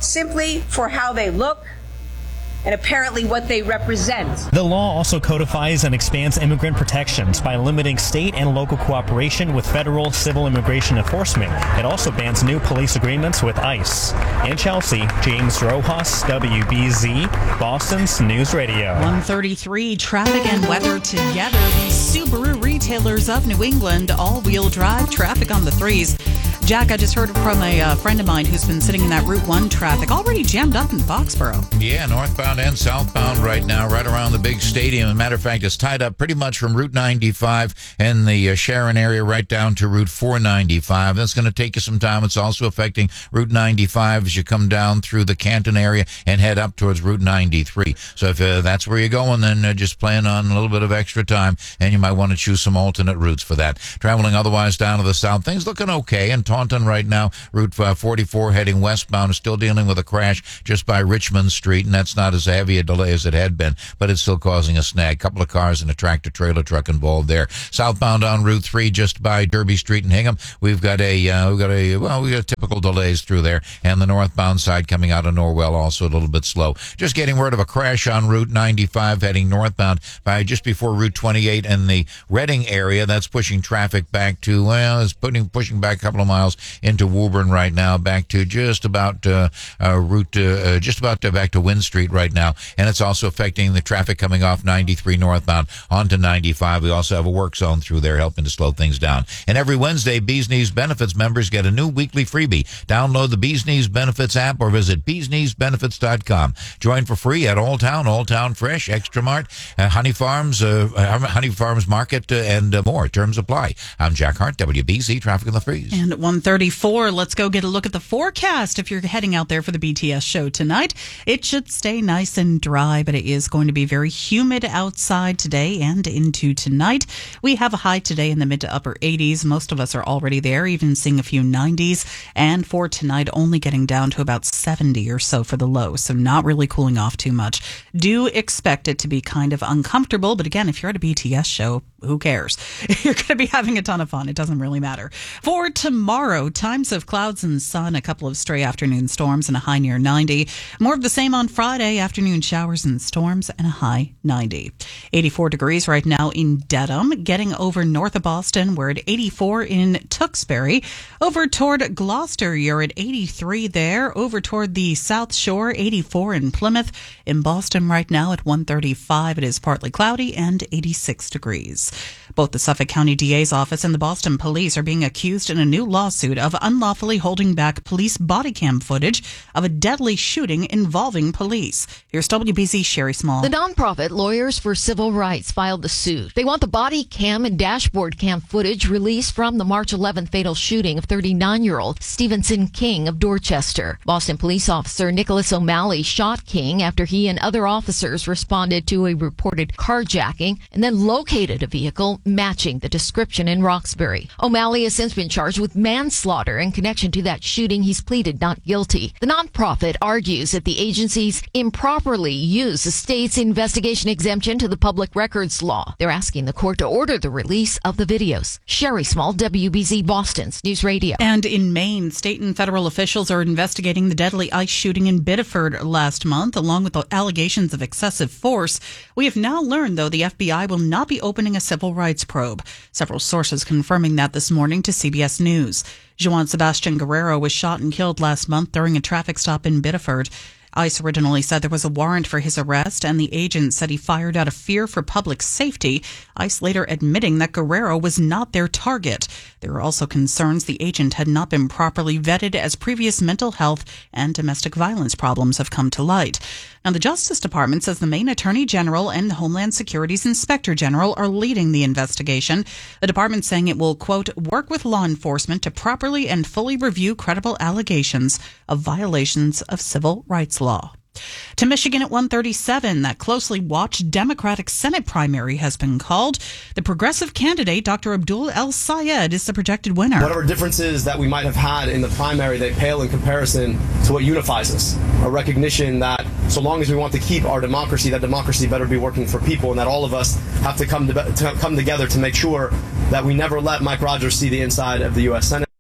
simply for how they look and apparently what they represent. The law also codifies and expands immigrant protections by limiting state and local cooperation with federal civil immigration enforcement. It also bans new police agreements with ICE. In Chelsea, James Rojas, W B Z, Boston's News Radio. one thirty-three, traffic and weather together. The Subaru retailers of New England, all-wheel drive traffic on the threes. Jack, I just heard from a uh, friend of mine who's been sitting in that Route one traffic, already jammed up in Foxborough. Yeah, northbound and southbound right now, right around the big stadium. As a matter of fact, it's tied up pretty much from Route ninety-five and the uh, Sharon area right down to Route four ninety-five. That's going to take you some time. It's also affecting Route ninety-five as you come down through the Canton area and head up towards Route ninety-three. So if uh, that's where you're going, then uh, just plan on a little bit of extra time, and you might want to choose some alternate routes for that. Traveling otherwise down to the south, things looking okay. And Taunton right now, Route forty-four heading westbound is still dealing with a crash just by Richmond Street, and that's not as heavy a delay as it had been, but it's still causing a snag. A couple of cars and a tractor-trailer truck involved there. Southbound on Route three just by Derby Street and Hingham, we've got a, uh, we've got a, well, we got typical delays through there, and the northbound side coming out of Norwell also a little bit slow. Just getting word of a crash on Route ninety-five heading northbound by just before Route twenty-eight in the Reading area. That's pushing traffic back to, well, it's putting, pushing back a couple of miles into Woburn right now, back to just about uh, uh, route, uh, just about uh, back to Wynn Street right now, and it's also affecting the traffic coming off ninety-three northbound onto ninety-five. We also have a work zone through there helping to slow things down. And every Wednesday, Bees Knees Benefits members get a new weekly freebie. Download the Bees Knees Benefits app or visit bees knees benefits dot com. Join for free at Old Town, Old Town Fresh, Extra Mart, uh, Honey Farms, uh, Honey Farms Market, uh, and uh, more. Terms apply. I'm Jack Hart, W B C Traffic in the Threes. And at one thirty-four, let's go get a look at the forecast. If you're heading out there for the B T S show tonight, it should stay nice and dry, but it is going to be very humid outside today and into tonight. We have a high today in the mid to upper eighties. Most of us are already there, even seeing a few nineties. And for tonight, only getting down to about seventy or so for the low, so not really cooling off too much. Do expect it to be kind of uncomfortable, but again, if you're at a B T S show, who cares? You're going to be having a ton of fun. It doesn't really matter. For tomorrow, times of clouds and sun, a couple of stray afternoon storms and a high near ninety. More of the same on Friday, afternoon showers and storms and a high ninety. eighty-four degrees right now in Dedham, getting over north of Boston. We're at eighty-four in Tewksbury. Over toward Gloucester, you're at eighty-three there. Over toward the South Shore, eighty-four in Plymouth. In Boston right now at one thirty-five, it is partly cloudy and eighty-six degrees. Both the Suffolk County D A's office and the Boston Police are being accused in a new lawsuit of unlawfully holding back police body cam footage of a deadly shooting involving police. Here's W B C's Sherry Small. The nonprofit Lawyers for Civil Rights filed the suit. They want the body cam and dashboard cam footage released from the March eleventh fatal shooting of thirty-nine-year-old Stevenson King of Dorchester. Boston police officer Nicholas O'Malley shot King after he and other officers responded to a reported carjacking and then located a vehicle matching the description in Roxbury. O'Malley has since been charged with manslaughter in connection to that shooting. He's pleaded not guilty. The nonprofit argues that the agencies improperly used the state's investigation exemption to the public records law. They're asking the court to order the release of the videos. Sherry Small, W B Z Boston's News Radio. And in Maine, state and federal officials are investigating the deadly ICE shooting in Biddeford last month, along with the allegations of excessive force. We have now learned, though, the F B I will not be opening a civil rights probe. Several sources confirming that this morning to C B S News. Juan Sebastian Guerrero was shot and killed last month during a traffic stop in Biddeford. ICE originally said there was a warrant for his arrest, and the agent said he fired out of fear for public safety. ICE later admitting that Guerrero was not their target. There were also concerns the agent had not been properly vetted, as previous mental health and domestic violence problems have come to light. Now, the Justice Department says the Maine Attorney General and the Homeland Security's Inspector General are leading the investigation. The department saying it will, quote, work with law enforcement to properly and fully review credible allegations of violations of civil rights law. To Michigan at one thirty-seven, that closely watched Democratic Senate primary has been called. The progressive candidate, Doctor Abdul El Sayed, is the projected winner. Whatever differences that we might have had in the primary, they pale in comparison to what unifies us. A recognition that so long as we want to keep our democracy, that democracy better be working for people, and that all of us have to come to, to come together to make sure that we never let Mike Rogers see the inside of the U S Senate.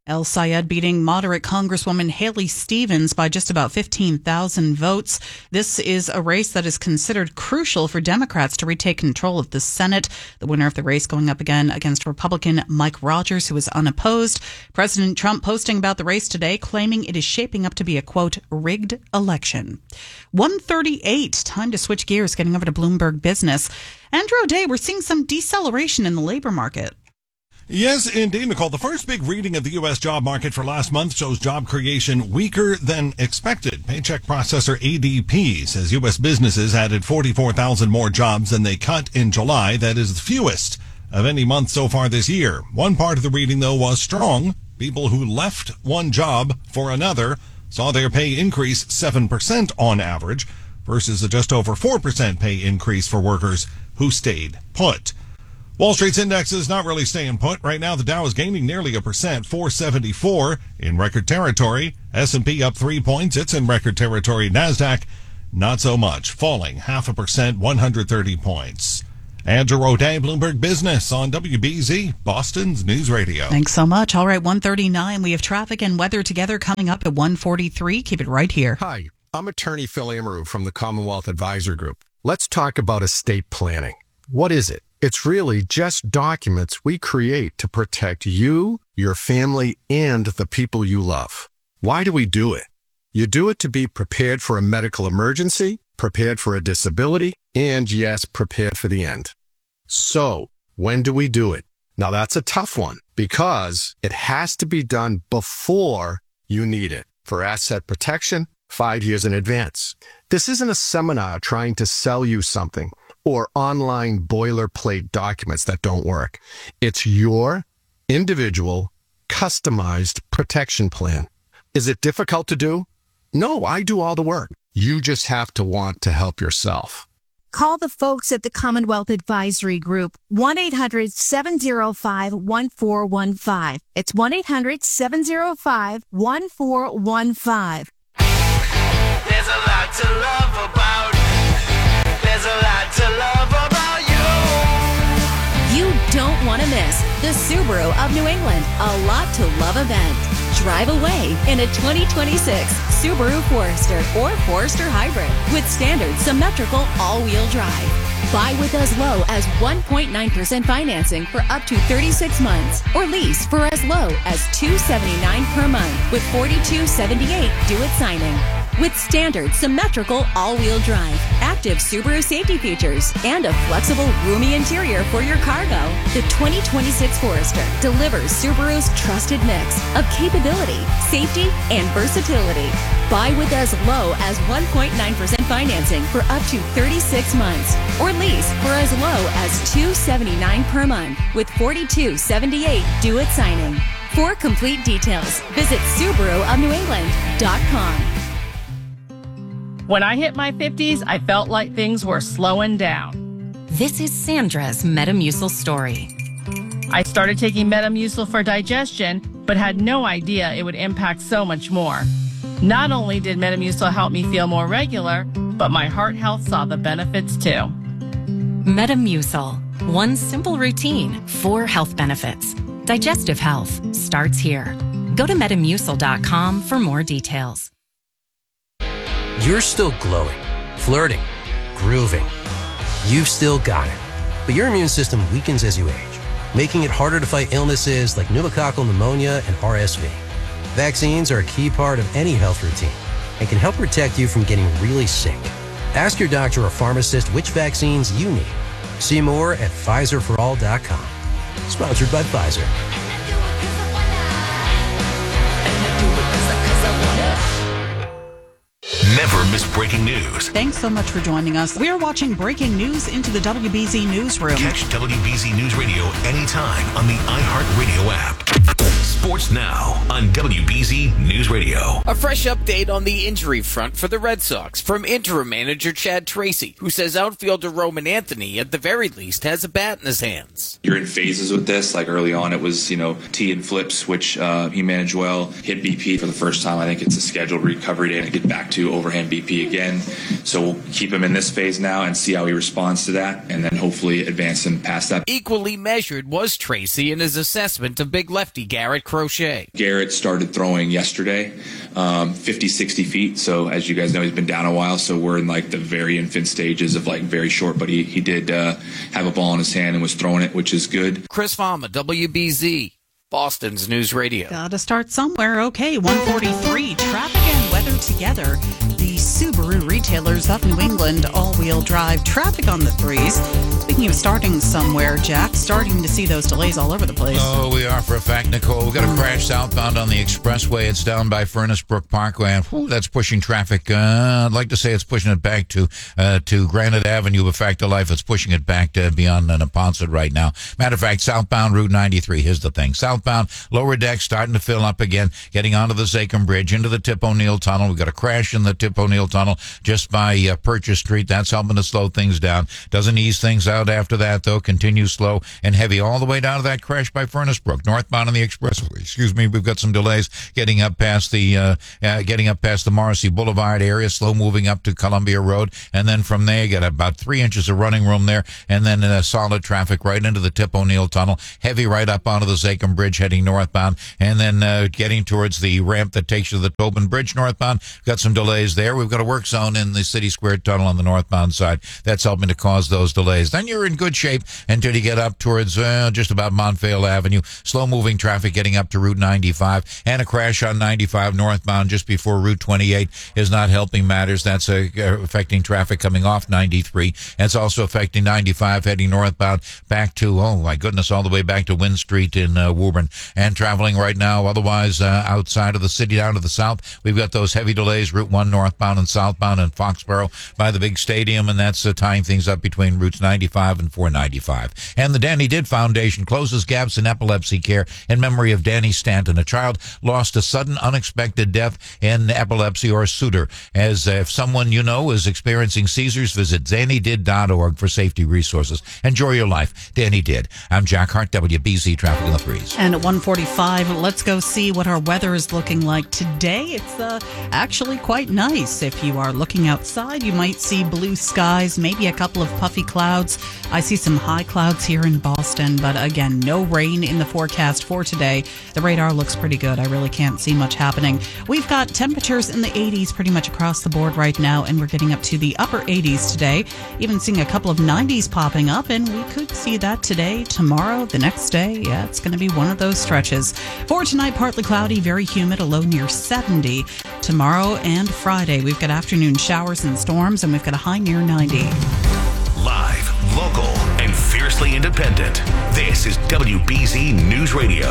El Sayed beating moderate Congresswoman Haley Stevens by just about fifteen thousand votes. This is a race that is considered crucial for Democrats to retake control of the Senate. The winner of the race going up again against Republican Mike Rogers, who is unopposed. President Trump posting about the race today, claiming it is shaping up to be a, quote, rigged election. one thirty-eight, time to switch gears, getting over to Bloomberg Business. Andrew O'Day, we're seeing some deceleration in the labor market. Yes, indeed, Nicole. The first big reading of the U S job market for last month shows job creation weaker than expected. Paycheck processor A D P says U S businesses added forty-four thousand more jobs than they cut in July. That is the fewest of any month so far this year. One part of the reading, though, was strong. People who left one job for another saw their pay increase seven percent on average versus a just over four percent pay increase for workers who stayed put. Wall Street's index is not really staying put. Right now, the Dow is gaining nearly a percent, four seventy-four in record territory. S and P up three points. It's in record territory. NASDAQ, not so much, falling half a percent, one hundred thirty points. Andrew O'Day, Bloomberg Business on W B Z, Boston's News Radio. Thanks so much. All right, one thirty-nine. We have traffic and weather together coming up at one forty-three. Keep it right here. Hi, I'm attorney Phil Amaru from the Commonwealth Advisor Group. Let's talk about estate planning. What is it? It's really just documents we create to protect you, your family, and the people you love. Why do we do it? You do it to be prepared for a medical emergency, prepared for a disability, and yes, prepared for the end. So, when do we do it? Now that's a tough one because it has to be done before you need it. For asset protection, five years in advance. This isn't a seminar trying to sell you something or online boilerplate documents that don't work. It's your individual, customized protection plan. Is it difficult to do? No, I do all the work. You just have to want to help yourself. Call the folks at the Commonwealth Advisory Group, one eight hundred seven oh five one four one five. It's one eight hundred seven oh five one four one five. There's a lot to love about. There's a lot to love about you. You don't want to miss the Subaru of New England A Lot to Love event. Drive away in a twenty twenty-six Subaru Forester or Forester Hybrid with standard symmetrical all-wheel drive. Buy with as low as one point nine percent financing for up to thirty-six months or lease for as low as two hundred seventy-nine dollars per month with forty-two seventy-eight due at signing. With standard symmetrical all-wheel drive, active Subaru safety features, and a flexible, roomy interior for your cargo, the twenty twenty-six Forester delivers Subaru's trusted mix of capability, safety, and versatility. Buy with as low as one point nine percent financing for up to thirty-six months, or lease for as low as two hundred seventy-nine dollars per month with forty-two seventy-eight due at signing. For complete details, visit Subaru of New England dot com. When I hit my fifties, I felt like things were slowing down. This is Sandra's Metamucil story. I started taking Metamucil for digestion, but had no idea it would impact so much more. Not only did Metamucil help me feel more regular, but my heart health saw the benefits too. Metamucil. One simple routine, four health benefits. Digestive health starts here. Go to Metamucil dot com for more details. You're still glowing, flirting, grooving. You've still got it. But your immune system weakens as you age, making it harder to fight illnesses like pneumococcal pneumonia and R S V. Vaccines are a key part of any health routine and can help protect you from getting really sick. Ask your doctor or pharmacist which vaccines you need. See more at Pfizer for all dot com. Sponsored by Pfizer. Never miss breaking news. Thanks so much for joining us. We are watching breaking news into the W B Z Newsroom. Catch W B Z News Radio anytime on the iHeartRadio app. Sports now on W B Z News Radio. A fresh update on the injury front for the Red Sox from interim manager Chad Tracy, who says outfielder Roman Anthony, at the very least, has a bat in his hands. You're in phases with this. Like early on, it was, you know, tee and flips, which uh, he managed well. Hit B P for the first time. I think it's a scheduled recovery day to get back to overhand B P again. So we'll keep him in this phase now and see how he responds to that, and then hopefully advance him past that. Equally measured was Tracy in his assessment of big lefty Garrett Cruz. Crochet. Garrett started throwing yesterday, um, fifty, sixty feet. So as you guys know, he's been down a while. So we're in like the very infant stages of like very short, but he, he did uh, have a ball in his hand and was throwing it, which is good. Chris Fama, W B Z, Boston's News Radio. Gotta start somewhere. Okay, one forty-three. Traffic and weather together. The Subaru retailers of New England all-wheel drive traffic on the threes. Speaking of starting somewhere, Jack, starting to see those delays all over the place. Oh, we are for a fact, Nicole. We've got a crash southbound on the expressway. It's down by Furnace Brook Parkway, and whew, that's pushing traffic. Uh, I'd like to say it's pushing it back to uh, to Granite Avenue, but fact of life, it's pushing it back to beyond uh, Neponset right now. Matter of fact, southbound Route ninety-three, here's the thing. Southbound, lower deck starting to fill up again, getting onto the Zachem Bridge, into the Tip O'Neill Tunnel. We've got a crash in the Tip O'Neill Tunnel just by uh, Purchase Street. That's helping to slow things down. Doesn't ease things out after that, though. Continues slow and heavy all the way down to that crash by Furnace Brook. Northbound on the expressway, excuse me, we've got some delays getting up past the uh, uh, getting up past the Morrissey Boulevard area, slow moving up to Columbia Road, and then from there you got about three inches of running room there, and then uh, solid traffic right into the Tip O'Neill Tunnel, heavy right up onto the Zachem Bridge heading northbound, and then uh, getting towards the ramp that takes you to the Tobin Bridge northbound. We've got some delays there. We've got a work zone in the City Square Tunnel on the northbound side. That's helping to cause those delays. Then you're in good shape until you get up towards uh, just about Montvale Avenue. Slow-moving traffic getting up to Route ninety-five, and a crash on ninety-five northbound just before Route twenty-eight is not helping matters. That's uh, affecting traffic coming off ninety-three. And it's also affecting ninety-five heading northbound back to, oh my goodness, all the way back to Wynn Street in uh, Woburn. And traveling right now, otherwise uh, outside of the city down to the south, we've got those heavy delays, Route one northbound and southbound in Foxborough by the big stadium, and that's uh, tying things up between routes ninety-five and four ninety-five. And the Danny Did Foundation closes gaps in epilepsy care in memory of Danny Stanton, a child lost to sudden unexpected death in epilepsy or SUDER. As uh, if someone you know is experiencing seizures, visit danny did dot org for safety resources. Enjoy your life. Danny Did. I'm Jack Hart, W B Z Traffic in the Threes. And at one forty-five, let's go see what our weather is looking like today. It's uh, actually quite nice. If you are looking outside, you might see blue skies, maybe a couple of puffy clouds. I see some high clouds here in Boston, but again, no rain in the forecast for today. The radar looks pretty good. I really can't see much happening. We've got temperatures in the eighties pretty much across the board right now, and we're getting up to the upper eighties today. Even seeing a couple of nineties popping up, and we could see that today, tomorrow, the next day. Yeah, it's going to be one of those stretches. For tonight, partly cloudy, very humid, a low near seventy. Tomorrow and Friday, we've got afternoon showers and storms, and we've got a high near ninety. Live, local, and fiercely independent. This is W B Z News Radio.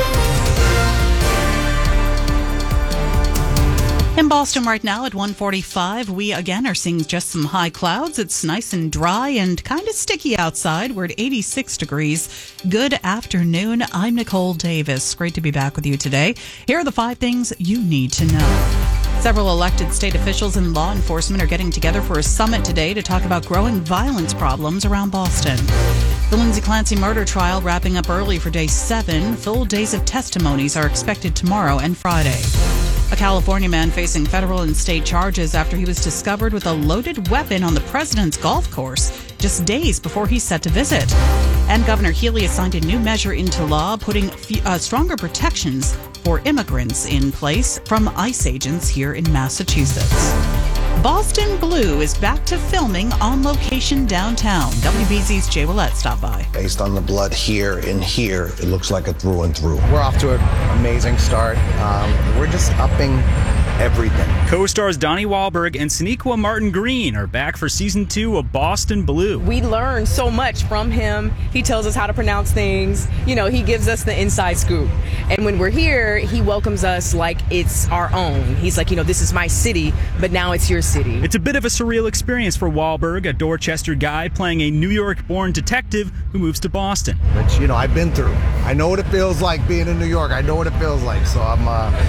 In Boston right now at one forty-five, we again are seeing just some high clouds. It's nice and dry and kind of sticky outside. We're at eighty-six degrees. Good afternoon. I'm Nicole Davis. Great to be back with you today. Here are the five things you need to know. Several elected state officials and law enforcement are getting together for a summit today to talk about growing violence problems around Boston. The Lindsay Clancy murder trial wrapping up early for day seven. Full days of testimonies are expected tomorrow and Friday. A California man facing federal and state charges after he was discovered with a loaded weapon on the president's golf course just days before he's set to visit. And Governor Healy has signed a new measure into law, putting uh, stronger protections for immigrants in place from ICE agents here in Massachusetts. Boston Blue is back to filming on location downtown. W B Z's Jay Willett stopped by. Based on the blood here and here, it looks like a through and through. We're off to an amazing start. Um, we're just upping everything. Co-stars Donnie Wahlberg and Sonequa Martin Green are back for season two of Boston Blue. We learn so much from him. He tells us how to pronounce things. You know, he gives us the inside scoop. And when we're here, he welcomes us like it's our own. He's like, you know, this is my city, but now it's your city. It's a bit of a surreal experience for Wahlberg, a Dorchester guy playing a New York-born detective who moves to Boston. Which, you know, I've been through. I know what it feels like being in New York. I know what it feels like. So I'm uh,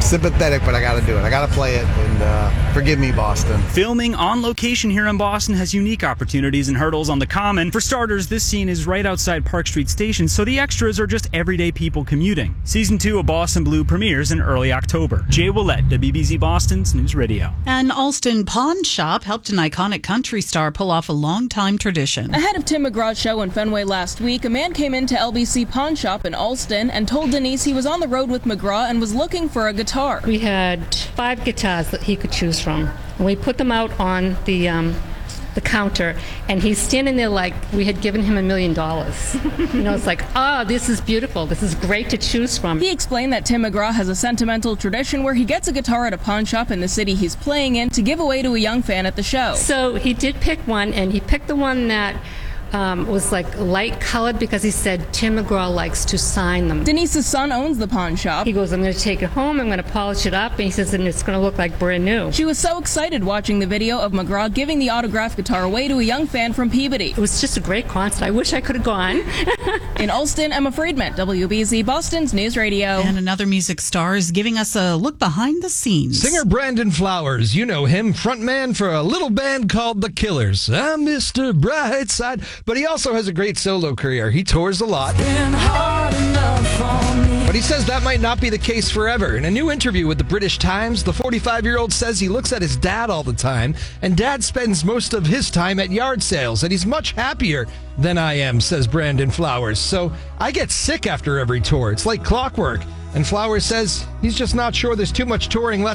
sympathetic, but I got to do it. I got to play it, and uh, forgive me, Boston. Filming on location here in Boston has unique opportunities and hurdles on the Common. For starters, this scene is right outside Park Street Station, so the extras are just everyday people commuting. Season two of Boston Blue premieres in early October. Jay Willett, W B Z Boston's News Radio. An Alston pawn shop helped an iconic country star pull off a long-time tradition. Ahead of Tim McGraw's show in Fenway last week, a man came into L B C Pawn Shop in Alston and told Denise he was on the road with McGraw and was looking for a guitar. We had five guitars that he could choose from. And we put them out on the um, the counter, and he's standing there like we had given him a million dollars. You know, it's like, oh, this is beautiful. This is great to choose from. He explained that Tim McGraw has a sentimental tradition where he gets a guitar at a pawn shop in the city he's playing in to give away to a young fan at the show. So he did pick one, and he picked the one that Um, was like light colored because he said Tim McGraw likes to sign them. Denise's son owns the pawn shop. He goes, I'm going to take it home, I'm going to polish it up, and he says, and it's going to look like brand new. She was so excited watching the video of McGraw giving the autographed guitar away to a young fan from Peabody. It was just a great concert. I wish I could have gone. In Alston, Emma Friedman, W B Z Boston's News Radio. And another music star is giving us a look behind the scenes. Singer Brandon Flowers, you know him, frontman for a little band called The Killers. I'm Mister Brightside, but he also has a great solo career. He tours a lot. But he says that might not be the case forever. In a new interview with the British Times, the forty-five-year-old says he looks at his dad all the time, and dad spends most of his time at yard sales, and he's much happier than I am, says Brandon Flowers. So I get sick after every tour. It's like clockwork. And Flowers says he's just not sure there's too much touring left